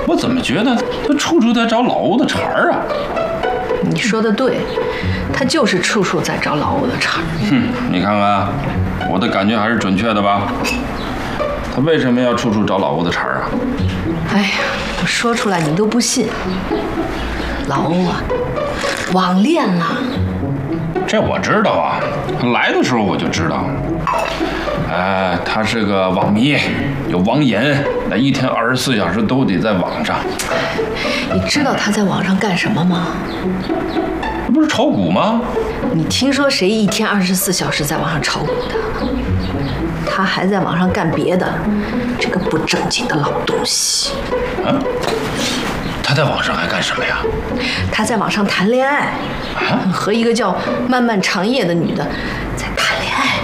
我怎么觉得他处处在找老欧的茬儿啊？ 你说的对，他就是处处在找老欧的茬儿。 你看看，我的感觉还是准确的吧？他为什么要处处找老欧的茬儿啊？ 哎呀，我说出来你都不信。老欧啊，网恋了。 这我知道啊，来的时候我就知道。他是个网迷，有网瘾，那一天24小时都得在网上。 你知道他在网上干什么吗？ 不是炒股吗？ 你听说谁一天24小时在网上炒股的？他还在网上干别的，这个不正经的老东西。 啊？他在网上还干什么呀？ 他在网上谈恋爱，和一个叫漫漫长夜的女的在谈恋爱。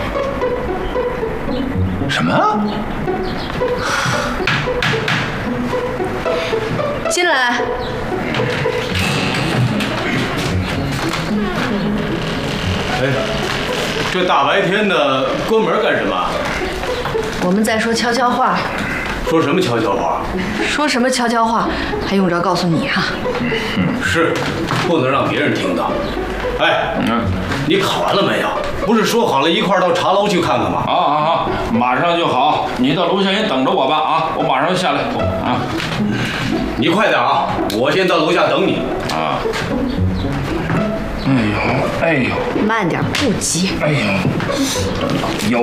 什么？ 进来。 哎，这大白天的关门干什么？ 我们在说悄悄话。 说什么悄悄话？ 说什么悄悄话？还用着告诉你啊？ 是，不能让别人听到。哎，你考完了没有？不是说好了一块儿到茶楼去看看吗？ 好，马上就好。你到楼下先等着我吧啊，我马上下来啊。 你快点啊，我先到楼下等你啊。哎呦， 慢点，不急。 哎呦，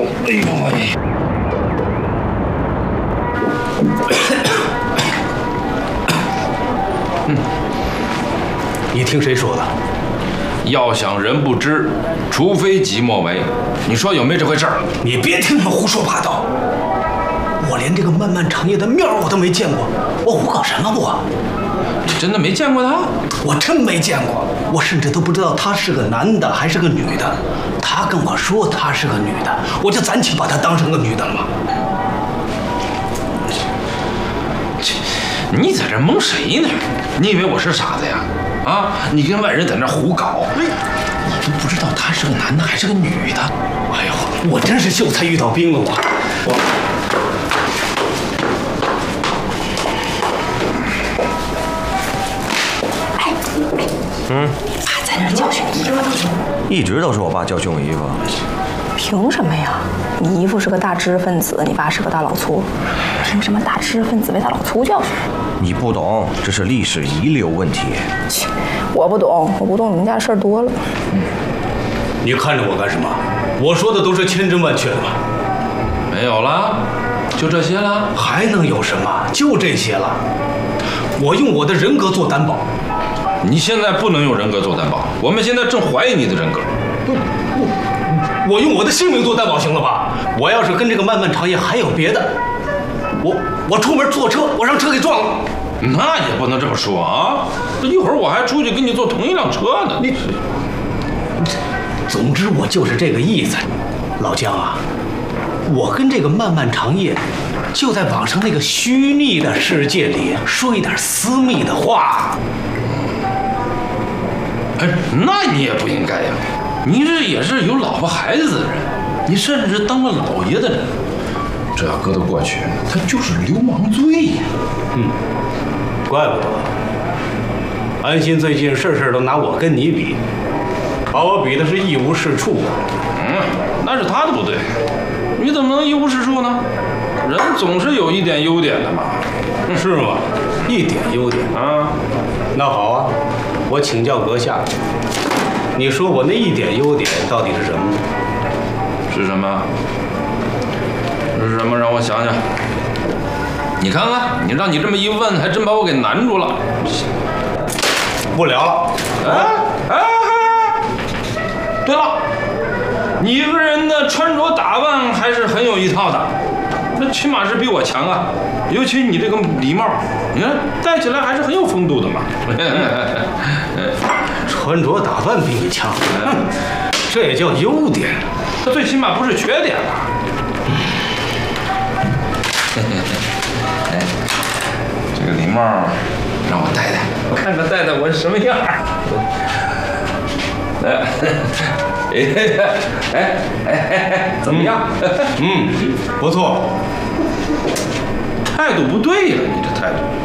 你听谁说的？ 要想人不知，除非己莫为。你说有没这回事儿？ 你别听他们胡说八道。我连这个漫漫长夜的面我都没见过，我胡搞什么我？ 你真的没见过他？ 我真没见过，我甚至都不知道他是个男的还是个女的。他跟我说他是个女的，我就暂且把她当成个女的了嘛。 你在这蒙谁呢？你以为我是傻子呀？啊！你跟外人在那胡搞，你都不知道他是个男的还是个女的。 哎呦，我真是秀才遇到兵了我。 爸在那教训你姨夫。 一直都是我爸教训我姨夫。 凭什么呀？你姨夫是个大知识分子，你爸是个大老粗，凭什么大知识分子被大老粗教训？ 你不懂，这是历史遗留问题。 切，我不懂，你们家事儿多了。 你看着我干什么？我说的都是千真万确的嘛。 没有了，就这些了？ 还能有什么？就这些了。我用我的人格做担保。 你现在不能用人格做担保，我们现在正怀疑你的人格。 我用我的性命做担保行了吧？我要是跟这个漫漫长夜还有别的，我出门坐车，我让车给撞了。 那也不能这么说啊！一会儿我还出去跟你坐同一辆车呢。 总之我就是这个意思。老姜啊，我跟这个漫漫长夜就在网上那个虚拟的世界里说一点私密的话。 哎，那你也不应该呀！你这也是有老婆孩子的人，你甚至是当了老爷的人，这要搁到过去，他就是流氓罪呀。 怪不得安心最近事事都拿我跟你比，把我比的是一无是处。 那是他的不对，你怎么能一无是处呢？人总是有一点优点的嘛。 是吗？一点优点啊？ 那好啊，我请教阁下，你说我那一点优点到底是什么呢？ 是什么？是什么？让我想想。你看看，让你这么一问，还真把我给难住了。 不聊了。 对了，你一个人的穿着打扮还是很有一套的，那起码是比我强啊。尤其你这个礼帽，你看戴起来还是很有风度的嘛。 穿着打扮比你强，这也叫优点， 它最起码不是缺点吧？这个礼帽让我戴戴，我看看戴戴我是什么样。怎么样？ 不错。 态度不对呀，你这态度。